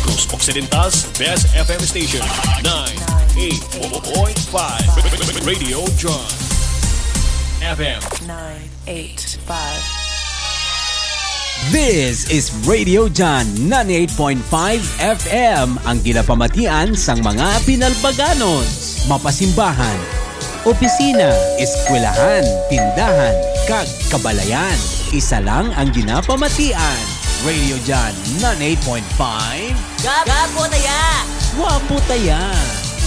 Negros Occidental's best FM station, 98.5 Radio John FM 985. This is Radio John 98.5 FM, ang ginapamatian sang mga pinalbaganos, mapasimbahan, opisina, eskwelahan, tindahan, kag kabalayan. Isa lang ang ginapamatian. Radio John 98.5. Gapo taya! Wapo taya!